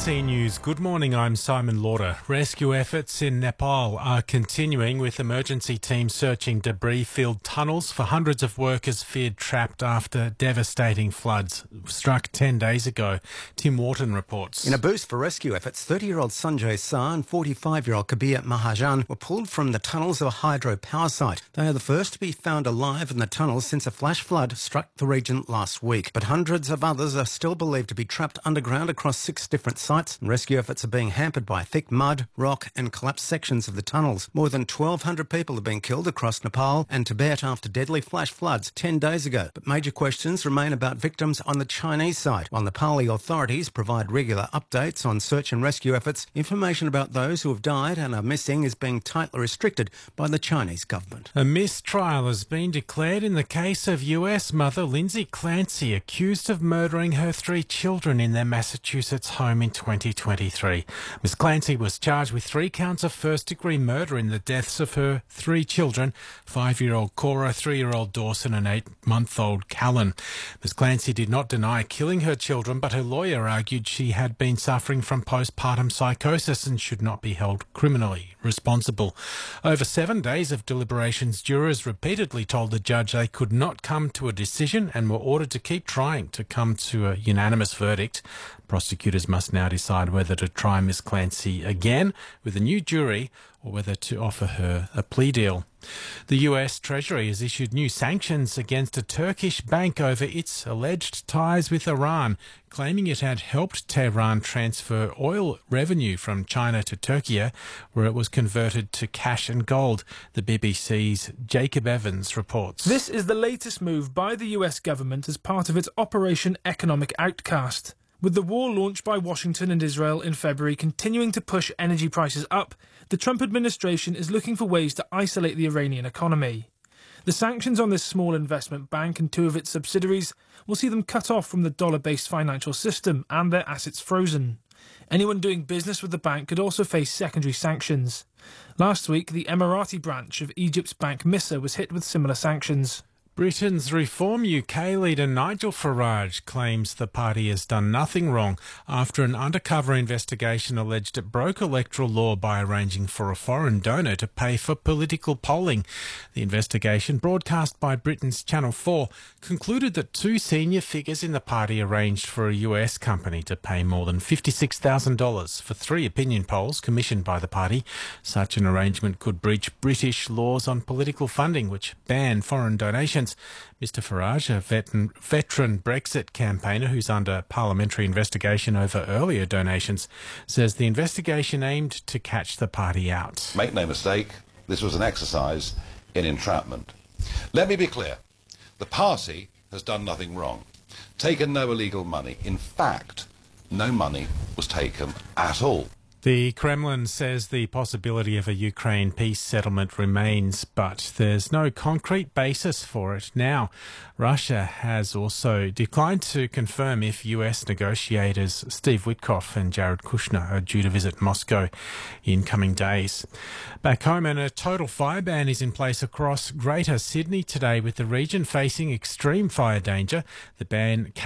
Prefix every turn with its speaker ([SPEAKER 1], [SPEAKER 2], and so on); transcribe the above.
[SPEAKER 1] ABC News. Good morning, I'm Simon Lauder. Rescue efforts in Nepal are continuing with emergency teams searching debris-filled tunnels for hundreds of workers feared trapped after devastating floods struck 10 days ago. Tim Wharton reports.
[SPEAKER 2] In a boost for rescue efforts, 30-year-old Sanjay Saar and 45-year-old Kabir Mahajan were pulled from the tunnels of a hydro power site. They are the first to be found alive in the tunnels since a flash flood struck the region last week. But hundreds of others are still believed to be trapped underground across 6 different sites, and rescue efforts are being hampered by thick mud, rock and collapsed sections of the tunnels. More than 1,200 people have been killed across Nepal and Tibet after deadly flash floods 10 days ago. But major questions remain about victims on the Chinese side. While Nepali authorities provide regular updates on search and rescue efforts, information about those who have died and are missing is being tightly restricted by the Chinese government.
[SPEAKER 1] A mistrial has been declared in the case of US mother Lindsay Clancy, accused of murdering her 3 children in their Massachusetts home in 2023. Ms. Clancy was charged with 3 counts of first-degree murder in the deaths of her 3 children, 5-year-old Cora, 3-year-old Dawson and 8-month-old Callan. Ms. Clancy did not deny killing her children, but her lawyer argued she had been suffering from postpartum psychosis and should not be held criminally responsible. Over 7 days of deliberations, jurors repeatedly told the judge they could not come to a decision and were ordered to keep trying to come to a unanimous verdict. Prosecutors must now decide whether to try Ms. Clancy again with a new jury or whether to offer her a plea deal. The US Treasury has issued new sanctions against a Turkish bank over its alleged ties with Iran, claiming it had helped Tehran transfer oil revenue from China to Turkey, where it was converted to cash and gold. The BBC's Jacob Evans reports.
[SPEAKER 3] This is the latest move by the US government as part of its Operation Economic Outcast. With the war launched by Washington and Israel in February continuing to push energy prices up, the Trump administration is looking for ways to isolate the Iranian economy. The sanctions on this small investment bank and 2 of its subsidiaries will see them cut off from the dollar-based financial system and their assets frozen. Anyone doing business with the bank could also face secondary sanctions. Last week, the Emirati branch of Egypt's bank Missa was hit with similar sanctions.
[SPEAKER 1] Britain's Reform UK leader Nigel Farage claims the party has done nothing wrong after an undercover investigation alleged it broke electoral law by arranging for a foreign donor to pay for political polling. The investigation, broadcast by Britain's Channel 4, concluded that 2 senior figures in the party arranged for a US company to pay more than $56,000 for 3 opinion polls commissioned by the party. Such an arrangement could breach British laws on political funding, which ban foreign donations. Mr Farage, a veteran Brexit campaigner who's under parliamentary investigation over earlier donations, says the investigation aimed to catch the party out.
[SPEAKER 4] Make no mistake, this was an exercise in entrapment. Let me be clear. The party has done nothing wrong, taken no illegal money. In fact, no money was taken at all.
[SPEAKER 1] The Kremlin says the possibility of a Ukraine peace settlement remains, but there's no concrete basis for it now. Russia has also declined to confirm if US negotiators Steve Witkoff and Jared Kushner are due to visit Moscow in coming days. Back home, and a total fire ban is in place across Greater Sydney today, with the region facing extreme fire danger. The ban